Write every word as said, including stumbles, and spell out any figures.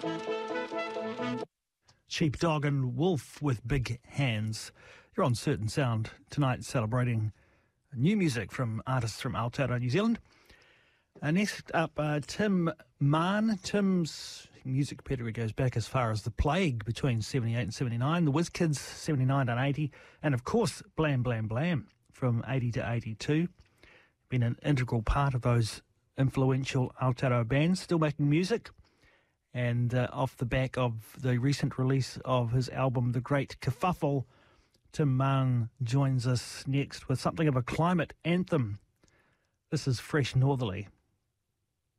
Sheepdog and Wolf with Big Hands. You're on Certain Sound tonight, celebrating new music from artists from Aotearoa, New Zealand. Uh, next up, uh, Tim Mann. Tim's music pedigree goes back as far as The Plague between seventy-eight and seventy-nine, The WizKids seventy-nine and eighty, and of course Blam Blam Blam from eighty to eighty-two. Been an integral part of those influential Aotearoa bands, still making music. And uh, off the back of the recent release of his album, The Great Kerfuffle, Tim Mann joins us next with something of a climate anthem. This is Fresh Northerly.